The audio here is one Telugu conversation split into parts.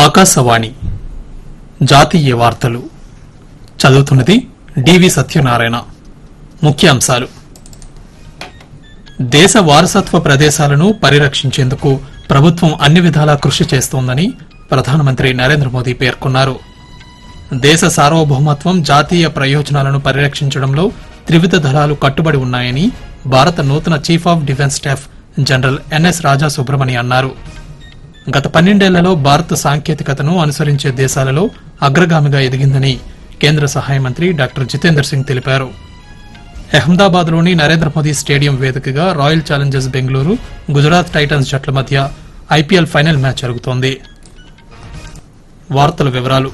ఆకాశవాణి జాతీయ వార్తలు చదువుతున్నది డివి సత్యనారాయణ. ముఖ్యాంశాలు: దేశ వారసత్వ ప్రదేశాలను పరిరక్షించేందుకు ప్రభుత్వం అన్ని విధాలా కృషి చేస్తోందని ప్రధానమంత్రి నరేంద్ర మోదీ పేర్కొన్నారు. దేశ సార్వభౌమత్వం, జాతీయ ప్రయోజనాలను పరిరక్షించడంలో త్రివిధ దళాలు కట్టుబడి ఉన్నాయని భారత నూతన chief of defence staff general NS రాజా సుబ్రమణి అన్నారు. గత 12 ఏళ్లలో భారత్ సాంకేతికతను అనుసరించే దేశాలలో అగ్రగామిగా ఎదిగిందని కేంద్ర సహాయ మంత్రి డాక్టర్ జితేందర్ సింగ్ తెలిపారు. అహ్మదాబాద్లోని నరేంద్ర మోదీ స్టేడియం వేదికగా royal Challengers Bengaluru, Gujarat Titans జట్ల మధ్య ఐపీఎల్ ఫైనల్ మ్యాచ్ జరుగుతోంది. వార్తల వివరాలు: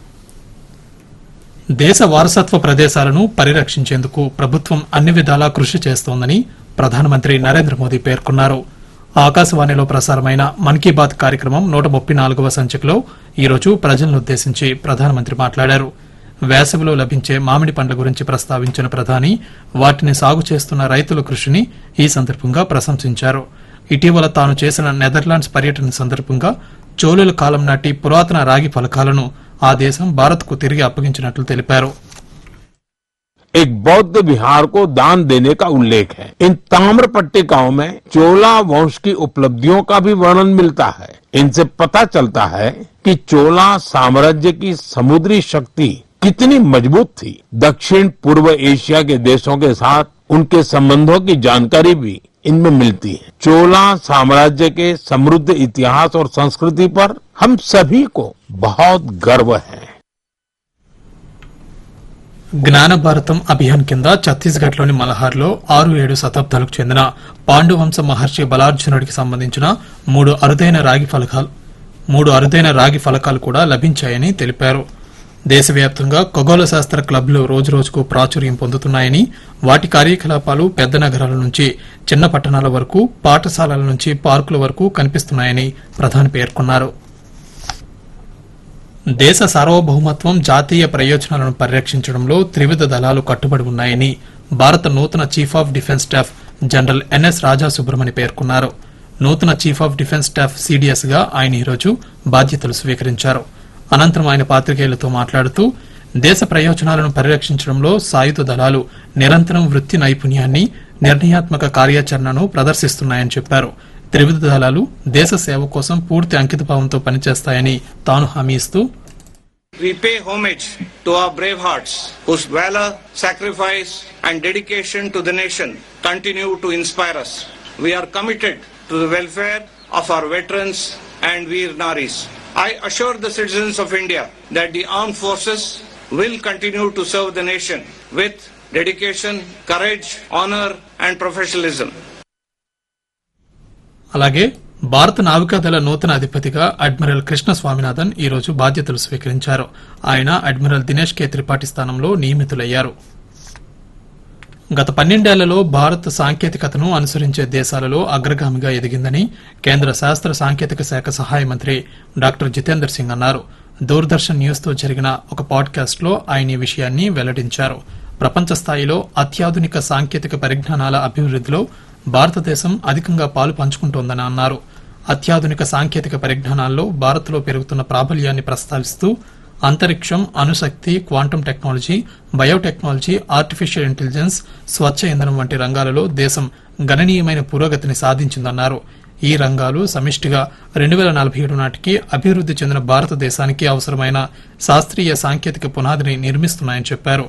దేశ వారసత్వ ప్రదేశాలను పరిరక్షించేందుకు ప్రభుత్వం అన్ని విధాలా కృషి చేస్తోందని ప్రధానమంత్రి నరేంద్ర మోదీ పేర్కొన్నారు. ఆకాశవాణిలో ప్రసారమైన మన్ కీ బాత్ కార్యక్రమం 134వ సంచికలో ఈరోజు ప్రజలనుద్దేశించి ప్రధానమంత్రి మాట్లాడారు. వేసవిలో లభించే మామిడి పండ్ల గురించి ప్రస్తావించిన ప్రధాని వాటిని సాగు చేస్తున్న రైతుల కృషిని ఈ సందర్భంగా ప్రశంసించారు. ఇటీవల తాను చేసిన నెదర్లాండ్స్ పర్యటన సందర్భంగా చోళుల కాలం నాటి పురాతన రాగి ఫలకాలను ఆ దేశం భారత్కు తిరిగి అప్పగించినట్లు తెలిపారు. एक बौद्ध विहार को दान देने का उल्लेख है. इन ताम्र पट्टिकाओं में चोला वंश की उपलब्धियों का भी वर्णन मिलता है. इनसे पता चलता है कि चोला साम्राज्य की समुद्री शक्ति कितनी मजबूत थी. दक्षिण पूर्व एशिया के देशों के साथ उनके संबंधों की जानकारी भी इनमें मिलती है. चोला साम्राज्य के समृद्ध इतिहास और संस्कृति पर हम सभी को बहुत गर्व है. జ్ఞాన భారతం అభియాన్ కింద ఛత్తీస్గఢ్ లోని మలహార్లో 6-7 శతాబ్దాలకు చెందిన పాండువంశ మహర్షి బలార్జునుడికి సంబంధించిన 3 అరుదైన రాగి ఫలకాలు కూడా లభించాయని తెలిపారు. దేశవ్యాప్తంగా ఖగోళ శాస్త్ర క్లబ్లు రోజురోజుకు ప్రాచుర్యం పొందుతున్నాయని, వాటి కార్యకలాపాలు పెద్ద నగరాల నుంచి చిన్న పట్టణాల వరకు, పాఠశాలల నుంచి పార్కుల వరకు కనిపిస్తున్నాయని ప్రధాని పేర్కొన్నారు. దేశ సార్వభౌమత్వం, జాతీయ ప్రయోజనాలను పరిరక్షించడంలో త్రివిధ దళాలు కట్టుబడి ఉన్నాయని భారత నూతన chief of defence staff general NS రాజా సుబ్రమణి పేర్కొన్నారు. నూతన chief of defence staff CDS గా ఆయన ఈరోజు బాధ్యతలు స్వీకరించారు. అనంతరం ఆయన పాత్రికేయులతో మాట్లాడుతూ దేశ ప్రయోజనాలను పరిరక్షించడంలో సాయుధ దళాలు నిరంతరం వృత్తి నైపుణ్యాన్ని, నిర్ణయాత్మక కార్యాచరణను ప్రదర్శిస్తున్నాయని చెప్పారు. త్రివిధ దళాలు దేశ సేవ కోసం పూర్తి అంకితభావంతో పనిచేస్తాయని తాను హామీ ఇస్తూ, We pay homage to our brave hearts whose valor, sacrifice and dedication to the nation continue to inspire us. We are committed to the welfare of our veterans and Veer Naris. I assure the citizens of India that the armed forces will continue to serve the nation with dedication, courage, honor and professionalism. అలాగే భారత నావికాదళ నూతన అధిపతిగా అడ్మిరల్ కృష్ణ స్వామినాథన్ ఈరోజు బాధ్యతలు స్వీకరించారు. ఆయన అడ్మిరల్ దినేష్ కే త్రిపాఠి స్థానంలో నియమితులయ్యారు. గత 12 ఏళ్లలో భారత్ సాంకేతికతను అనుసరించే దేశాలలో అగ్రగామిగా ఎదిగిందని కేంద్ర శాస్త్ర సాంకేతిక శాఖ సహాయ మంత్రి డాక్టర్ జితేందర్ సింగ్ అన్నారు. దూరదర్శన్ న్యూస్ తో జరిగిన ఒక పాడ్కాస్ట్ లో ఆయన ఈ విషయాన్ని వెల్లడించారు. ప్రపంచ స్థాయిలో అత్యాధునిక సాంకేతిక పరిజ్ఞానాల అభివృద్దిలో భారతదేశం అధికంగా పాలు పంచుకుంటోందని అన్నారు. అత్యాధునిక సాంకేతిక పరిజ్ఞానాల్లో భారత్లో పెరుగుతున్న ప్రాబల్యాన్ని ప్రస్తావిస్తూ అంతరిక్షం, అణుశక్తి, quantum technology, biotechnology, artificial intelligence, స్వచ్ఛ ఇంధనం వంటి రంగాలలో దేశం గణనీయమైన పురోగతిని సాధించిందన్నారు. ఈ రంగాలు సమిష్టిగా 2047 నాటికి అభివృద్ది చెందిన భారతదేశానికి అవసరమైన శాస్త్రీయ సాంకేతిక పునాదిని నిర్మిస్తున్నాయని చెప్పారు.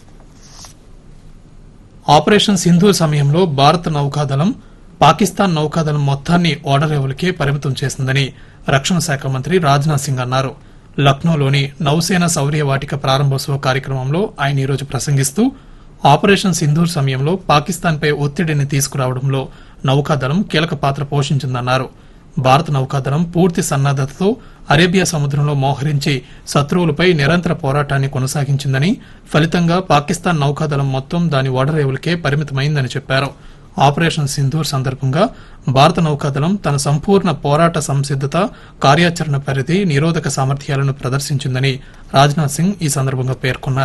ఆపరేషన్ సింధూర్ సమయంలో భారత నౌకాదళం పాకిస్తాన్ నౌకాదళం మొత్తాన్ని ఓడరేవులకే పరిమితం చేసిందని రక్షణ శాఖ మంత్రి రాజ్నాథ్ సింగ్ అన్నారు. లక్నోలోని నౌసేన శౌర్య వాటిక ప్రారంభోత్సవ కార్యక్రమంలో ఆయన ఈరోజు ప్రసంగిస్తూ ఆపరేషన్ సింధూర్ సమయంలో పాకిస్తాన్పై ఒత్తిడిని తీసుకురావడంలో నౌకాదళం కీలక పాత్ర పోషించిందన్నారు. భారత నౌకాదళం పూర్తి సన్నద్దతతో అరేబియా సముద్రంలో మోహరించి శత్రువులపై నిరంతర పోరాటాన్ని కొనసాగించిందని, ఫలితంగా పాకిస్తాన్ నౌకాదళం మొత్తం దాని ఓడరేవులకే పరిమితమైందని చెప్పారు. ఆపరేషన్ సింధూర్ సందర్భంగా భారత నౌకాదళం తన సంపూర్ణ పోరాట సంసిద్దత, కార్యాచరణ పరిధి, నిరోధక సామర్థ్యాలను ప్రదర్శించిందని రాజ్నాథ్ సింగ్ ఈ సందర్భంగా పేర్కొన్నారు.